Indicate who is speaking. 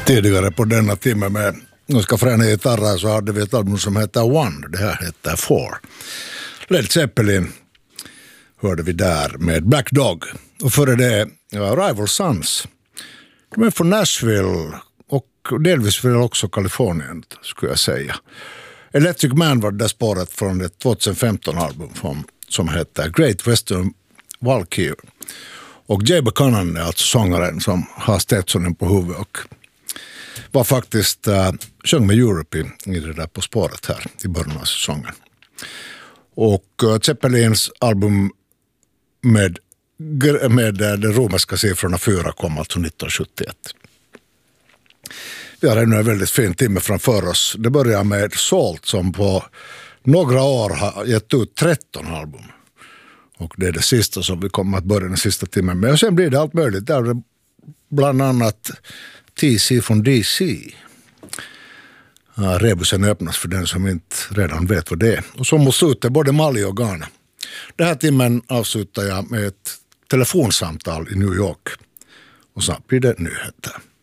Speaker 1: Tidigare på denna timme med norska fräna gitarrer så hade vi ett album som heter One. Det här heter Four. Led Zeppelin hörde vi där med Black Dog. Och före det Rival Sons. De är från Nashville och delvis väl också Kalifornien skulle jag säga. Electric Man var det spåret från ett 2015-album som heter Great Western Valkyrie. Och Jay Buchanan är alltså sångaren som har Stetsonen på huvudet och var faktiskt sjöng med Europe i det där på spåret här i början av säsongen. Och Zeppelins album med de romerska siffrorna 4 kom alltså 1971. Vi har ännu en väldigt fin timme framför oss. Det börjar med Salt som på några år har gett ut 13 album. Och det är det sista som vi kommer att börja den sista timmen med. Och sen blir det allt möjligt. Där är bland annat TC från DC. Rebusen öppnas för den som inte redan vet vad det är. Och så måste ut både Mali och Ghana. Den här timmen avslutar jag med ett telefonsamtal i New York. Och så blir det nyheter.